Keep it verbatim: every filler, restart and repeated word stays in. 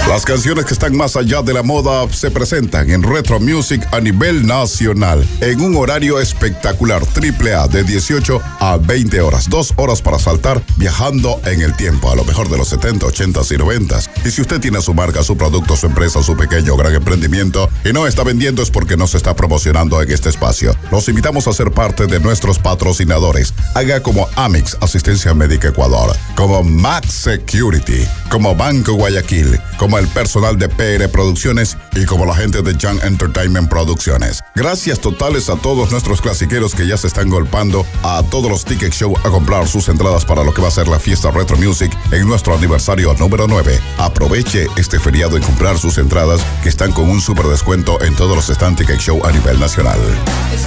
Las canciones que están más allá de la moda se presentan en Retro Music a nivel nacional en un horario espectacular, triple A, de dieciocho a veinte horas, dos horas para saltar viajando en el tiempo a lo mejor de los setenta, ochenta y noventa. Y si usted tiene su marca, su producto, su empresa, su pequeño o gran emprendimiento y no está vendiendo, es porque no se está promocionando en este espacio. Los invitamos a ser parte de nuestros patrocinadores. Haga como Amix, Asistencia Médica Ecuador, como Max Security, como Banco Guayaquil, como el personal de P R Producciones y como la gente de Young Entertainment Producciones. Gracias totales a todos nuestros clasiqueros que ya se están golpando a todos los Ticket Show a comprar sus entradas para lo que va a ser la fiesta Retro Music en nuestro aniversario número nueve. Aproveche este feriado en comprar sus entradas que están con un super descuento en todos los stand Ticket Show a nivel nacional.